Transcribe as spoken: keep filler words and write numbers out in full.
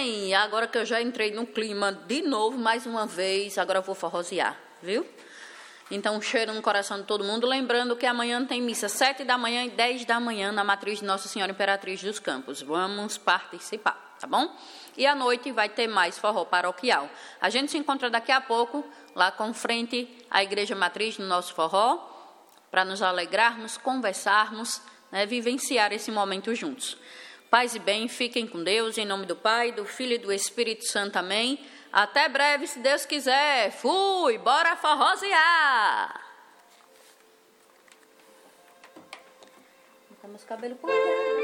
bem, agora que eu já entrei no clima de novo, mais uma vez, agora eu vou forrosear, viu? Então, um cheiro no coração de todo mundo, lembrando que amanhã tem missa sete da manhã e dez da manhã na matriz de Nossa Senhora Imperatriz dos Campos. Vamos participar, tá bom? E à noite vai ter mais forró paroquial. A gente se encontra daqui a pouco, lá com frente à Igreja Matriz do nosso forró, para nos alegrarmos, conversarmos, né, vivenciar esse momento juntos. Paz e bem, fiquem com Deus, em nome do Pai, do Filho e do Espírito Santo, amém. Até breve, se Deus quiser. Fui, bora forrosear. Botar meus cabelos por